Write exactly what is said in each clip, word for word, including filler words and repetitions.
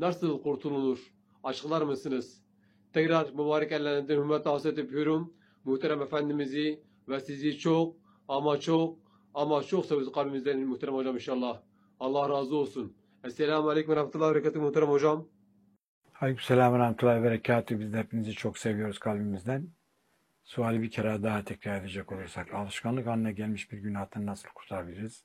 nasıl kurtulunur? Açıklar mısınız? Tekrar mübarek ellerinden hürmetle hasret yapıyorum. Muhterem Efendimiz'i ve sizi çok ama çok ama çok seviyoruz kalbimizden muhterem hocam inşallah. Allah razı olsun. Esselamu Aleyküm ve Rahmetullahi ve Berekatuhu muhterem hocam. Aleykümselam ve rahmetullahi ve berekatuhu. Biz de hepinizi çok seviyoruz kalbimizden. Suali bir kere daha tekrar edecek olursak, alışkanlık haline gelmiş bir günahtan nasıl kurtarabiliriz?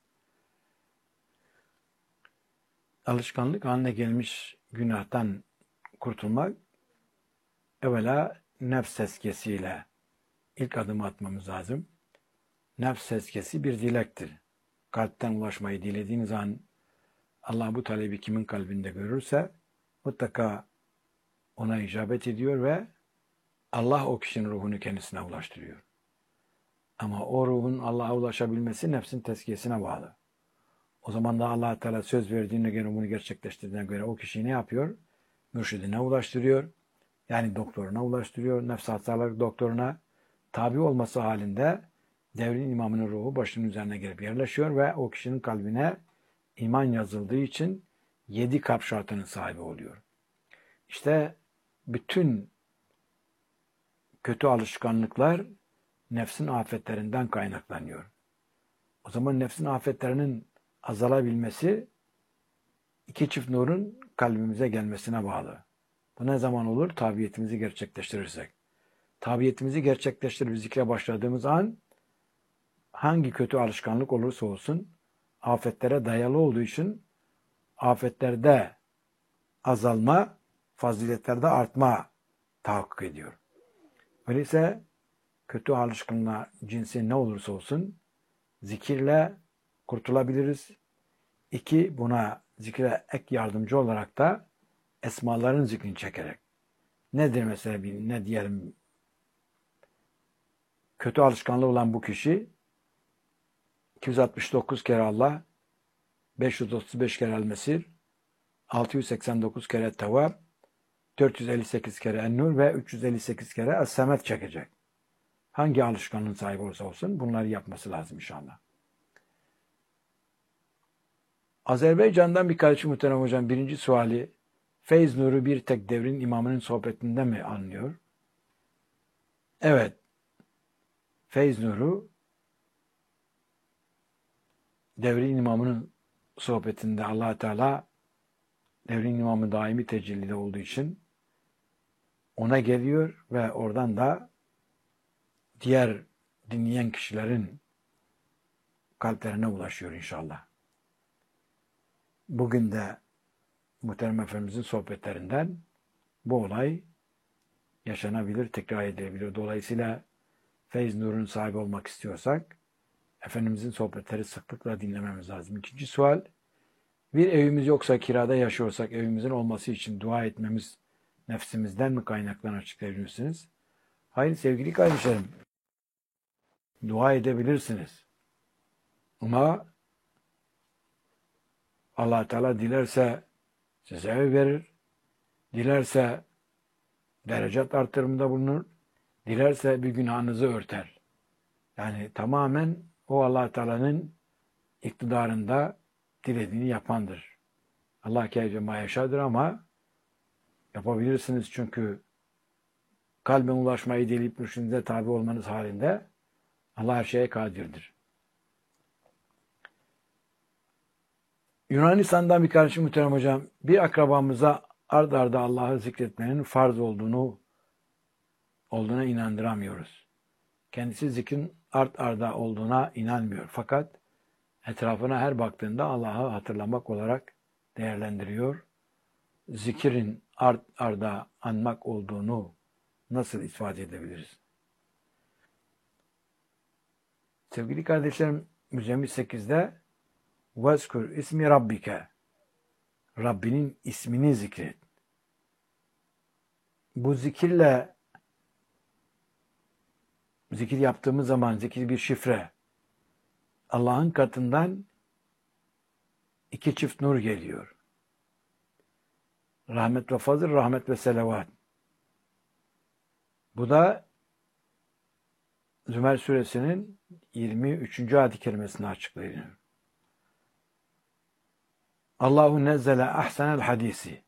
Alışkanlık haline gelmiş günahtan kurtulmak, evvela nefs tezkiyesiyle ilk adımı atmamız lazım. Nefs tezkiyesi bir dilektir. Kalpten ulaşmayı dilediğiniz an Allah bu talebi kimin kalbinde görürse mutlaka ona icabet ediyor ve Allah o kişinin ruhunu kendisine ulaştırıyor. Ama o ruhun Allah'a ulaşabilmesi nefsin tezkiyesine bağlı. O zaman da Allah Teala söz verdiğine göre, bunu gerçekleştirdiğine göre o kişiyi ne yapıyor? Mürşidine ulaştırıyor. Yani doktoruna ulaştırıyor. Nefs hastalık doktoruna tabi olması halinde devrin imamının ruhu başının üzerine gelip yerleşiyor ve o kişinin kalbine iman yazıldığı için yedi kalp şartının sahibi oluyor. İşte bütün kötü alışkanlıklar nefsin afetlerinden kaynaklanıyor. O zaman nefsin afetlerinin azalabilmesi iki çift nurun kalbimize gelmesine bağlı. Bu ne zaman olur? Tabiyetimizi gerçekleştirirsek. Tabiyetimizi gerçekleştirip zikre başladığımız an hangi kötü alışkanlık olursa olsun afetlere dayalı olduğu için afetlerde azalma, faziletlerde artma tahakkuk ediyor. Öyleyse kötü alışkanlığa cinsi ne olursa olsun zikirle kurtulabiliriz. İki, buna zikre ek yardımcı olarak da esmaların zikrini çekerek. Nedir mesela bir, ne diyelim, kötü alışkanlığı olan bu kişi iki yüz altmış dokuz kere Allah, beş yüz otuz beş kere El-Mesir, altı yüz seksen dokuz kere Tevvab, dört yüz elli sekiz kere En-Nur ve üç yüz elli sekiz kere Es-Semet çekecek. Hangi alışkanlığın sahibi olursa olsun bunları yapması lazım inşallah. Azerbaycan'dan bir kardeşim muhterem hocam birinci suali, feyz nuru bir tek devrin imamının sohbetinde mi anlıyor? Evet. Feyz nuru devrin imamının sohbetinde Allah Teala devrin imamı daimi tecellide olduğu için ona geliyor ve oradan da diğer dinleyen kişilerin kalplerine ulaşıyor inşallah. Bugün de Muhterem Efendimizin sohbetlerinden bu olay yaşanabilir, tekrar edilebilir. Dolayısıyla feyz nurun sahibi olmak istiyorsak Efendimizin sohbetleri sıklıkla dinlememiz lazım. İkinci sual, bir evimiz yoksa, kirada yaşıyorsak evimizin olması için dua etmemiz nefsimizden mi kaynaklanan, açıklayabilir misiniz? Hayır sevgili kardeşlerim, dua edebilirsiniz. Ama Allah Teala dilerse size ev verir, dilerse derecat artırımında bulunur, dilerse bir günahınızı örter. Yani tamamen o Allah Teala'nın iktidarında dilediğini yapandır. Allah keyfe ma yaşadır ama yapabilirsiniz çünkü kalben ulaşmayı dileyip mürşidinize tabi olmanız halinde Allah her şeye kadirdir. Yunanistan'dan bir kardeşim muhterem hocam, bir akrabamıza ard arda Allah'ı zikretmenin farz olduğunu olduğuna inandıramıyoruz. Kendisi zikrin ard arda olduğuna inanmıyor. Fakat etrafına her baktığında Allah'ı hatırlamak olarak değerlendiriyor. Zikirin ard arda anmak olduğunu nasıl ifade edebiliriz? Sevgili kardeşlerim, Müzzemmil sekizde Vezkur ismi Rabbike, Rabbinin ismini zikret. Bu zikirle zikir yaptığımız zaman zikir bir şifre. Allah'ın katından iki çift nur geliyor. Rahmet ve fazıl, rahmet ve selavat. Bu da Zümer suresinin yirmi üçüncü ayet-i kerimesini açıklıyor. Allahu nezzele ahsenel hadisi.